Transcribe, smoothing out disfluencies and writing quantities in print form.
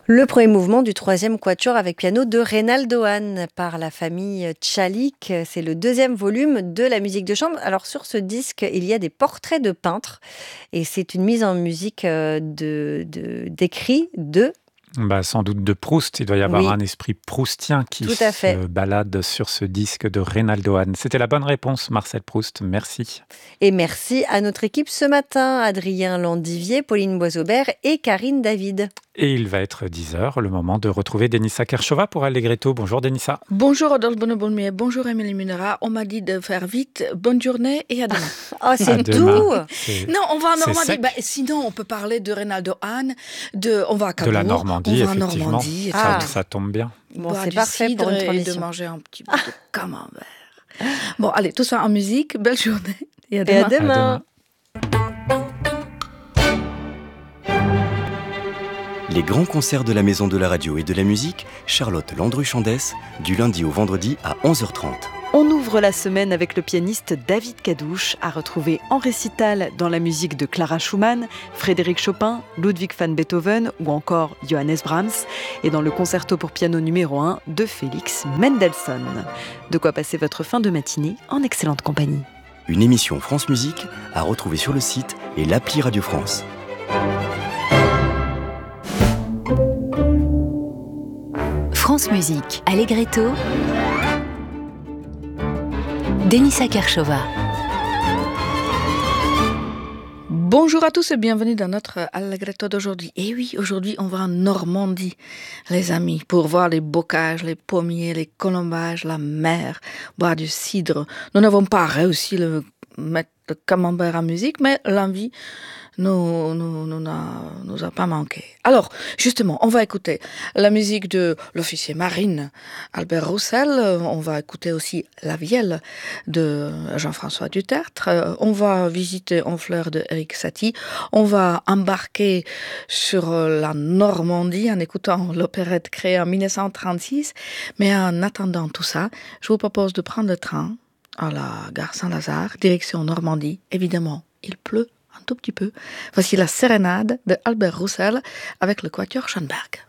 Le premier mouvement du troisième quatuor avec piano de Reynaldo Hahn par la famille Tchalik. C'est le deuxième volume de la musique de chambre. Alors sur ce disque, il y a des portraits de peintres et c'est une mise en musique d'écrits de... Sans doute de Proust. Il doit y avoir Oui. un esprit proustien qui Tout à fait. se balade sur ce disque de Reynaldo Hahn. C'était la bonne réponse, Marcel Proust. Merci. Et merci à notre équipe ce matin, Adrien Landivier, Pauline Boisaubert et Karine David. Et il va être 10h, le moment de retrouver Denissa Kershova pour Allegretto. Bonjour Denissa. Bonjour Rodolphe Bonnebolmier, bonjour Émilie Munera. On m'a dit de faire vite. Bonne journée et à demain. Oh, c'est doux. Non, on va en Normandie. Sinon, on peut parler de Reynaldo Hahn. On va à Cabourg. De la Normandie, effectivement. Ça tombe bien. Bon, c'est parfait pour une transition. Et de manger un petit peu de camembert. Bon, allez, tout ça en musique. Belle journée et à demain. Et à demain. Les grands concerts de la Maison de la Radio et de la Musique, Charlotte Landru-Chandès, du lundi au vendredi à 11h30. On ouvre la semaine avec le pianiste David Kadouch, à retrouver en récital dans la musique de Clara Schumann, Frédéric Chopin, Ludwig van Beethoven ou encore Johannes Brahms, et dans le concerto pour piano numéro 1 de Félix Mendelssohn. De quoi passer votre fin de matinée en excellente compagnie. Une émission France Musique à retrouver sur le site et l'appli Radio France. France Musique, Allegretto, Denissa Kershova. Bonjour à tous et bienvenue dans notre Allegretto d'aujourd'hui. Et oui, aujourd'hui, on va en Normandie, les amis, pour voir les bocages, les pommiers, les colombages, la mer, boire du cidre. Nous n'avons pas réussi à mettre le camembert en musique, mais l'envie nous a pas manqué. Alors, justement, on va écouter la musique de l'officier marine Albert Roussel. On va écouter aussi La Vielle de Jean-François Dutertre. On va visiter Honfleur de Éric Satie. On va embarquer sur la Normandie en écoutant l'opérette créée en 1936. Mais en attendant tout ça, je vous propose de prendre le train à la gare Saint-Lazare, direction Normandie. Évidemment, il pleut un tout petit peu. Voici la sérénade de Albert Roussel avec le quatuor Schoenberg.